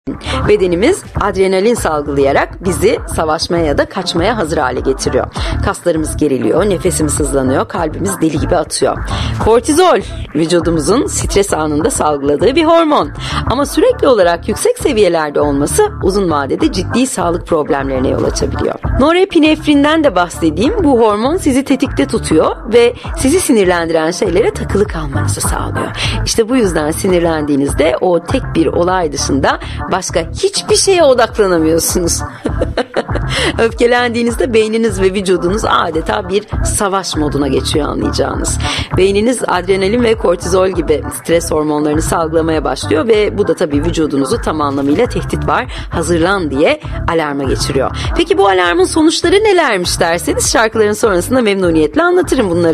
Bedenimiz adrenalin salgılayarak bizi savaşmaya ya da kaçmaya hazır hale getiriyor. Kaslarımız geriliyor, nefesimiz hızlanıyor, kalbimiz deli gibi atıyor. Kortizol, vücudumuzun stres anında salgıladığı bir hormon. Ama sürekli olarak yüksek seviyelerde olması uzun vadede ciddi sağlık problemlerine yol açabiliyor. Norepinefrinden de bahsedeyim. Bu hormon sizi tetikte tutuyor ve sizi sinirlendiren şeylere takılı kalmanızı sağlıyor. İşte bu yüzden sinirlendiğinizde o tek bir olay dışında başka hiçbir şeye odaklanamıyorsunuz. Öfkelendiğinizde beyniniz ve vücudunuz adeta bir savaş moduna geçiyor anlayacağınız. Beyniniz adrenalin ve kortizol gibi stres hormonlarını salgılamaya başlıyor ve bu da tabii vücudunuzu tam anlamıyla tehdit var, hazırlan diye alarma geçiriyor. Peki bu alarmın sonuçları nelermiş derseniz şarkıların sonrasında memnuniyetle anlatırım bunları.